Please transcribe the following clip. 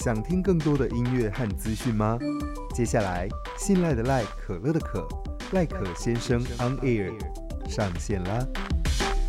想听更多的音乐和资讯吗？接下来，信赖的赖，可乐的可，赖可先生 on air 上线啦！